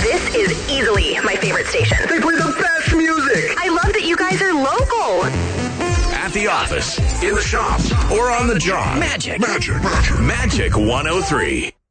This is easily my favorite station. They play the best music. I love that you guys are local. At the office, in the shop, or on the job. Magic 103.